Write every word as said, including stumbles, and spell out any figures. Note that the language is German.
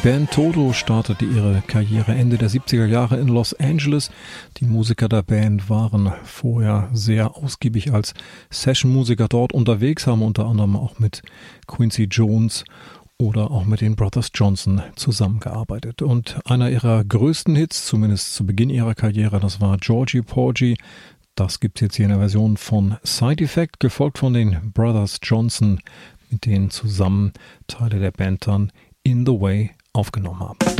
Band Toto startete ihre Karriere Ende der siebziger Jahre in Los Angeles. Die Musiker der Band waren vorher sehr ausgiebig als Session-Musiker dort unterwegs, haben unter anderem auch mit Quincy Jones oder auch mit den Brothers Johnson zusammengearbeitet. Und einer ihrer größten Hits, zumindest zu Beginn ihrer Karriere, das war Georgie Porgy. Das gibt es jetzt hier in der Version von Side Effect, gefolgt von den Brothers Johnson, mit denen zusammen Teile der Band dann In the Way aufgenommen haben.